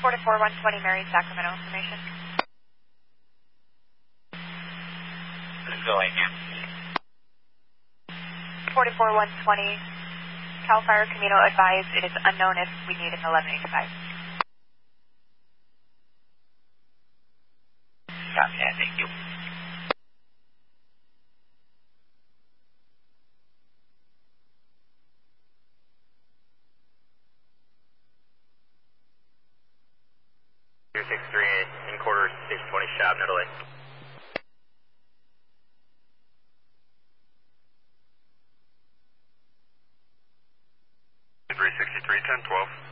44120 Mary, Sacramento information. This is Elaine. 44120 Cal Fire Camino advised it is unknown if we need an 1185. Copy that, thank you. In quarter 620 shop, no delay. 363, 1012.